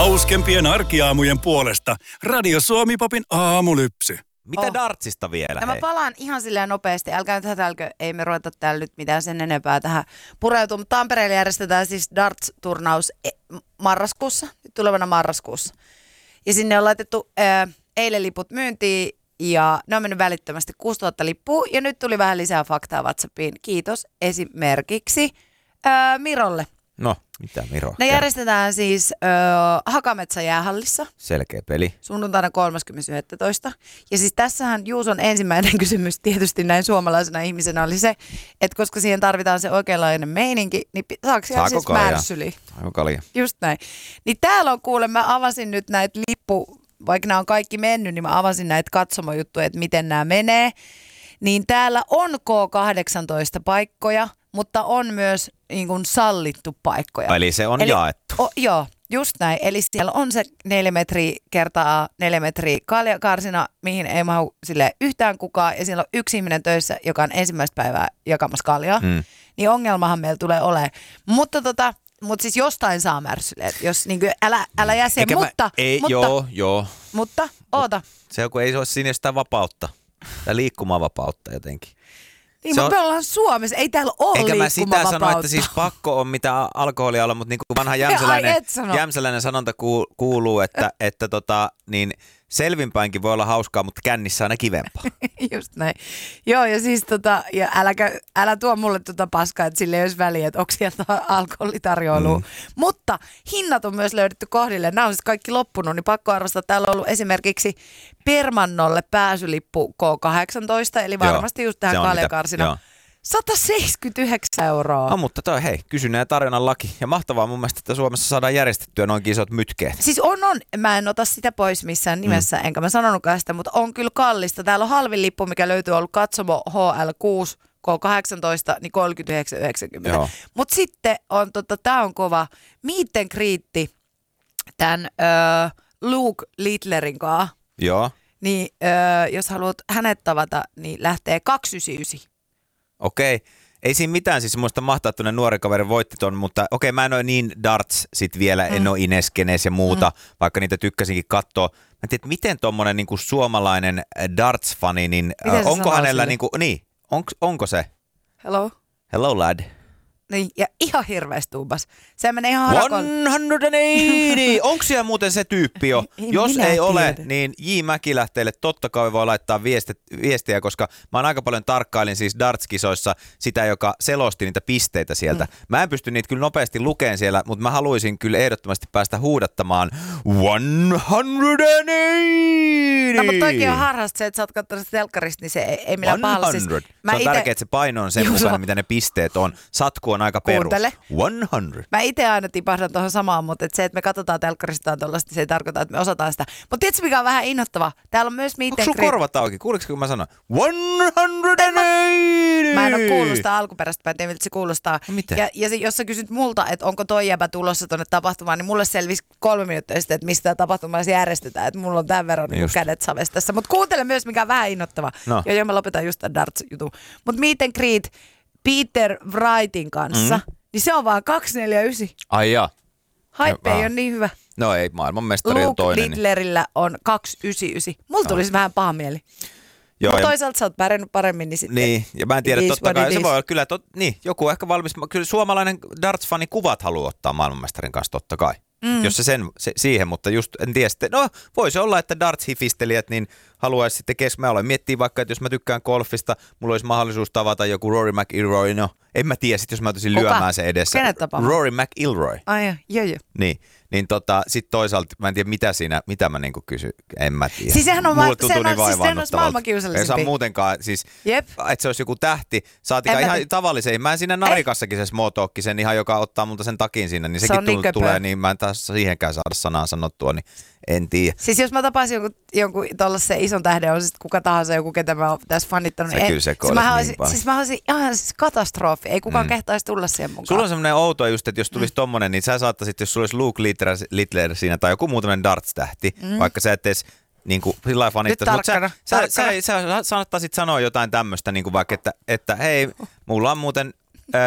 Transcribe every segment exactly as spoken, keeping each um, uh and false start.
Hauskempien arkiaamujen puolesta Radio Suomi Popin aamulypsy. Mitä Oh. dartsista vielä? No mä hei? palaan ihan silleen nopeasti. Älkää nyt hätälkö, ei me ruveta täällä nyt mitään sen enempää tähän pureutua. Mutta Tampereella järjestetään siis darts-turnaus e- marraskuussa, tulevana marraskuussa. Ja sinne on laitettu ää, eilen liput myyntiin ja ne on mennyt välittömästi kuusituhatta lippua. Ja nyt tuli vähän lisää faktaa WhatsAppiin. Kiitos esimerkiksi ää, Mirolle. No, mitä Miro? Ne järjestetään siis ää, Hakametsä jäähallissa. Selkeä peli. Sunnuntaina kolmaskymmenes yhdestoista Ja siis tässähän Juuson ensimmäinen kysymys tietysti näin suomalaisena ihmisenä oli se, että koska siihen tarvitaan se oikeanlainen meininki, niin saako siellä Saako siis kalja? märssyli? Saako kalja? Just näin. Niin täällä on kuule, mä avasin nyt näitä lippu, vaikka nämä on kaikki mennyt, niin mä avasin näitä katsomojuttuja, että miten nämä menee. Niin täällä on K kahdeksantoista paikkoja, mutta on myös niin kuin sallittu paikkoja. Eli se on Eli, jaettu. O, joo, just näin. Eli siellä on se neljä metriä kertaa neljä metriä kaljakarsina, mihin ei mahu sille yhtään kukaan. Ja siellä on yksi ihminen töissä, joka on ensimmäistä päivää jakamassa kaljaa. Mm. Niin ongelmahan meillä tulee olemaan. Mutta tota, mutta siis jostain saa märssyleet, jos niin kuin, älä, älä jää siihen. Eikä Mutta, mä, ei, mutta, joo, joo. mutta, oota. Se on, kun ei se ole siinä sitä vapautta. Tai liikkumavapautta jotenkin. Niin, Se mutta on- me ollaan Suomessa, ei täällä ole Eikä mä sitä liikkumavapautta. sano, että siis pakko on mitä alkoholia olla, mutta niin kuin vanha jämsäläinen, Ai, et sano. jämsäläinen sanonta kuul- kuuluu, että, että tota, niin selvinpäinkin voi olla hauskaa, mutta kännissä aina kivempaa. Just näin. Joo, ja siis tota, ja älä, käy, älä tuo mulle tota paskaa, että sille ei olisi väliä, että onko sieltä alkoholitarjoilua. Mm. Mutta hinnat on myös löydetty kohdille. Nämä on siis kaikki loppunut, niin pakko arvostaa. Täällä on ollut esimerkiksi Permannolle pääsylippu K kahdeksantoista, eli varmasti just se tähän on mitä- kaljakarsina. joo. sata seitsemänkymmentäyhdeksän euroa. No, mutta toi hei, kysynnän ja tarjonnan laki. Ja mahtavaa mun mielestä, että Suomessa saadaan järjestettyä noinkin isot mytkeet. Siis on, on. Mä en ota sitä pois missään nimessä, mm. enkä mä sanonutkaan sitä, mutta on kyllä kallista. Täällä on halvin lippu, mikä löytyy ollut Katsomo H L kuusi K kahdeksantoista, niin kolmekymmentäyhdeksän yhdeksänkymmentä. Mutta sitten on, tota, tää on kova meet and greet tämän öö, Luke Littlerin kanssa. Joo, Niin öö, jos haluat hänet tavata, niin lähtee kaksisataayhdeksänkymmentäyhdeksän. okei. Ei siinä mitään, siis muista mahtaa, että nuori kaveri voitti ton, mutta okei, mä en ole niin darts sit vielä, mm. en ole Ineskenes ja muuta, mm. vaikka niitä tykkäsinkin katsoa. Mä en tiedä, miten tommonen niinku suomalainen darts-fani, niin Miten se onko sanoo hänellä sille? niinku, niin, onko, onko se? Hello? Hello lad. Niin, ja ihan hirveästi tuubas. Se menee ihan harakon. sata Onko siellä muuten se tyyppi jo? Ei Jos minä ei ole, tiedä. niin J. Mäkilähteelle totta kai voi laittaa viestit, viestiä, koska mä oon aika paljon tarkkailin siis darts-kisoissa sitä, joka selosti niitä pisteitä sieltä. Mm. Mä en pysty niitä kyllä nopeasti lukeen siellä, mutta mä haluaisin kyllä ehdottomasti päästä huudattamaan sata No, mutta toikin on harhasta se, että sä oot katsonut telkkarista, niin se ei, ei millään pahalla. Siis, sata mä se on ite, tärkeää, että se paino on sen Joo, mukaan, se- mitä ne pisteet on. Satku on aika perus. Kuuntele. sata Mä itse aina tipahdan tuohon samaan, mutta et se, että me katsotaan telkkarista tuollaista, se ei tarkoita, että me osataan sitä. Mutta tiedätkö, mikä on vähän innoittava? Täällä on myös meet Onko and sun greet. korvat auki? Kuuliko kun mä sanon? sata Mä en ole kuullut sitä alkuperäistä, mä en tiedä, miltä se kuulostaa. No mitä? Ja, ja se, jos sä kysyt multa, että onko toi jäbä tulossa tuonne tapahtumaan, niin mulle selvisi kolme minuuttia sitten, että mistä tämä tapahtuma järjestetään. Että mulla on tämän verran niin kädet savessa tässä. Mutta kuuntele myös, mikä on vähän innoittava. No. Ja joo, mä lopetan just tämän darts-jutun. Mutta meet and greet Peter Wrightin kanssa, mm. niin se on vaan kaksisataaneljäkymmentäyhdeksän. Ai jaa. Hype ei Ah. ole niin hyvä. No ei, maailmanmestari on Luke toinen. Niin. Littlerillä on kaksisataayhdeksänkymmentäyhdeksän. Mulla tulisi vähän paha mieli. Joo, Mutta ja, toisaalta sä oot pärjännyt paremmin, niin sitten... niin, ja mä en tiedä, it is totta what kai it se is. voi olla kyllä, tot, niin, joku ehkä valmis, kyllä suomalainen darts-fani kuvat haluaa ottaa maailmanmestarin kanssa totta kai. Mm. Jos se sen se, siihen, mutta just en tiedä sitten, no voisi olla, että darts-hifistelijät niin haluaisi sitten kes, mä olen miettiä vaikka, että jos mä tykkään golfista, mulla olisi mahdollisuus tavata joku Rory McIlroy, no en mä tiedä sit, jos mä ottaisin Kuka? lyömään sen edessä. Kenet tapaamaan? Rory McIlroy. Ai joo, joo, joo. Niin, niin tota, sit toisaalta mä en tiedä mitä siinä, mitä mä niinku kysyn, en mä tiedä. Siis sehän on Mulle ma- tuntuu sehän on- niin siis sehän olisi vaivaannuttavalta. maailman kiusallisempi. Ei saa muutenkaan, siis, Jep. että se olisi joku tähti, saatika En mä ihan tiedä. tavallisen, mä en siinä narikassakin se small talk, sen ihan joka ottaa multa sen takin sinne, niin Se sekin on niin tul- köpö. tulee, niin mä en taas siihenkään saada sanaa sanottua, niin en tiedä. Siis jos mä tapaisin jonkun, jonkun tuollaisen ison tähden, on sitten kuka tahansa joku, ketä mä oon tässä fanittanut. Sä niin kyllä en- sekoilet siis mä niin olisin, paljon. siis mä olisin ihan siis katastrofi. Ei kukaan mm. kehtaisi tulla siihen mukaan. Sulla on semmoinen outo just, että jos tulisi mm. tommonen, niin sä saattaisit, jos sulla olisi Luke Littler, Littler siinä tai joku muu tämmöinen darts-tähti, mm. vaikka sä et edes niin kuin sillä lailla fanittaisi, mutta sä, tarkkana, sä, tarkkana. sä, sä saattaisit sanoa jotain tämmöistä, niin kuin vaikka, että, että hei, mulla on muuten, äh,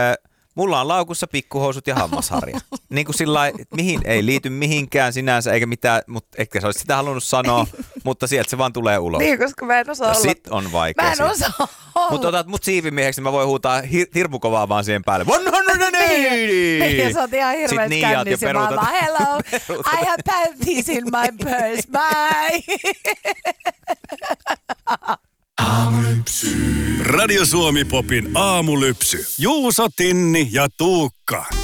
Mulla on laukussa pikkuhousut ja hammasharja. Niin kuin sillä lailla, mihin ei liity mihinkään sinänsä eikä mitään, mutta ehkä sä olisit sitä halunnut sanoa, mutta sieltä se vaan tulee ulos. Niin, koska mä en osaa ja olla. sit on vaikea. Mä en osaa olla. Mutta otat mut siivimieheksi, niin mä voin huutaa hir- hirmukovaa vaan siihen päälle. Niin, ja sä oot ihan hirveet kännissä ja mä oon vaan, hello, I have panties in my purse, bye. Radio Suomi Popin aamulypsy. Juuso, Tinni ja Tuukka.